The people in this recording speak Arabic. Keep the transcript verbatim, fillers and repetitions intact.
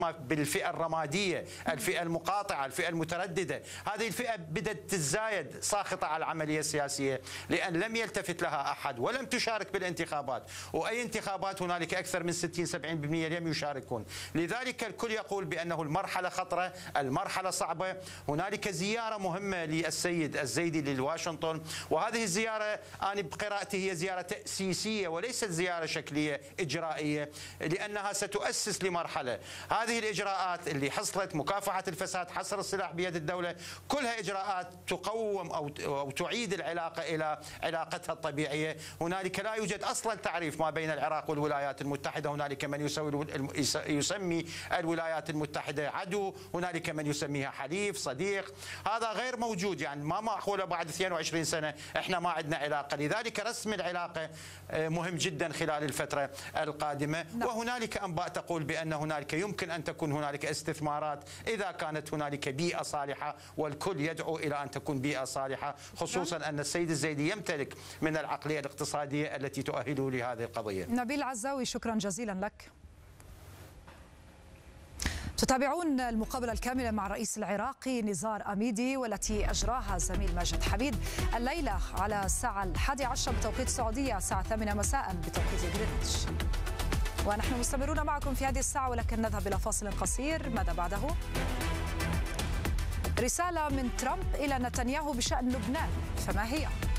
بالفئة الرمادية، الفئة المقاطعة، الفئة المترددة. هذه الفئة بدأت تتزايد ساخطة على العملية السياسية لأن لم يلتفت لها أحد ولم تشارك بالانتخابات، وأي انتخابات هنالك أكثر من ستين سبعين بالمئة لم يشاركون. لذلك الكل يقول بأنه المرحلة خطرة، المرحلة صعبة. هنالك زيارة مهمة للسيد الزيدي لواشنطن، وهذه الزيارة أنا بقراءتي هي زيارة تأسيسية وليست زيارة شكلية إجرائية، لأنها ستؤسس لمرحلة. هذه الإجراءات اللي حصلت، مكافحة الفساد، حصر السلاح بيد الدولة، كلها إجراءات تقوم أو أو تعيد العلاقة إلى علاقتها الطبيعية. هنالك لا يوجد أصلا تعريف ما بين العراق والولايات المتحدة. هنالك من يسوي يسمي الولايات المتحدة عدو، هنالك من يسميها حليف صديق. هذا غير موجود، يعني ما معقولة بعد اثنين وعشرين سنة احنا ما عندنا علاقة. لذلك رسم العلاقة مهم جدا خلال الفترة القادمة. وهنالك أنباء تقول بأن هنالك يمكن أن تكون هنالك استثمارات إذا كانت هنالك بيئة صالحة، والكل يدعو إلى أن تكون بيئة صالحة، خصوصا أن السيد الزيدي يمتلك من العقلية الاقتصادية التي تؤهله لهذه القضية. نبيل عزاوي، شكرا جزيلا لك. تتابعون المقابلة الكاملة مع الرئيس العراقي نزار أميدي، والتي أجراها زميل ماجد حميد الليلة على الساعة الحادية عشرة بتوقيت السعودية، الساعة الثامنة مساء بتوقيت غرينتش. ونحن مستمرون معكم في هذه الساعة، ولكن نذهب إلى فاصل قصير. ماذا بعده؟ رسالة من ترامب إلى نتنياهو بشأن لبنان، فما هي؟